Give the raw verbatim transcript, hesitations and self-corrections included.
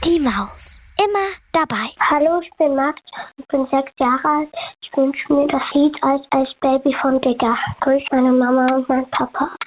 Die Maus. Immer dabei. Hallo, ich bin Max. Ich bin sechs Jahre alt. Ich wünsche mir das Lied als, als Baby von Digga. Grüß meine Mama und mein Papa.